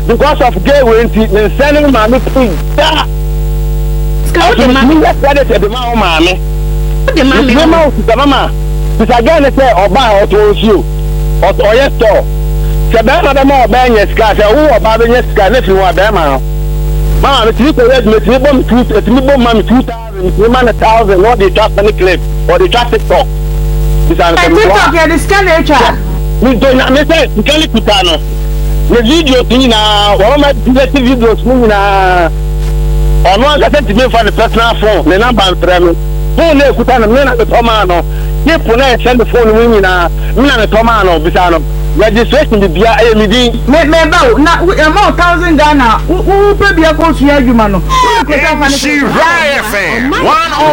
because of gay wenti me sending mommy pin da Ska the mommy yes the mommy the mommy mama this again say oba otosu or yes store se be na dem oba nya ska se wo oba be nya ska na fi wo be ma mama me tiri ko red me tiri bom 2000 me man 1000 what the traffic any clip or the traffic talk this and TikTok ya the scan HR me do na me say nkali kuta no me video tin na wo ma direct videos mu na ono anga se ti for the personal phone me number frame phone na kuta na me na to ma no people na send the phone mu ni na me na to ma no bisa no registration bia aye me din me ba na amount 1000 Ghana who pe bia ko su adwuma no MC Riot FM 1